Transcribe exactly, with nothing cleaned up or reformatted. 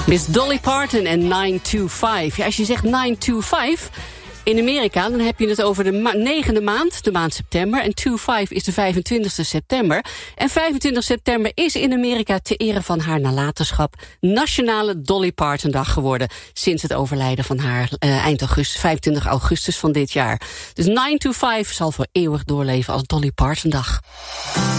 Miss Dolly Parton en nine two five. Ja, als je zegt nine two five in Amerika, dan heb je het over de ma- negende maand, de maand september. En two five is de vijfentwintigste september. En vijfentwintig september is in Amerika ter ere van haar nalatenschap Nationale Dolly Parton Dag geworden. Sinds het overlijden van haar uh, eind augustus, vijfentwintig augustus van dit jaar. Dus nine two five zal voor eeuwig doorleven als Dolly Parton Dag.